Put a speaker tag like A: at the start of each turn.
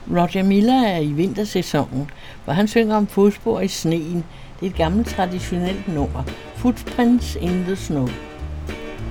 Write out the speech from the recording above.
A: Roger Miller er i vintersæsonen, hvor han synger om fodspor i sneen. Det er et gammelt traditionelt nummer. Footprints in the Snow.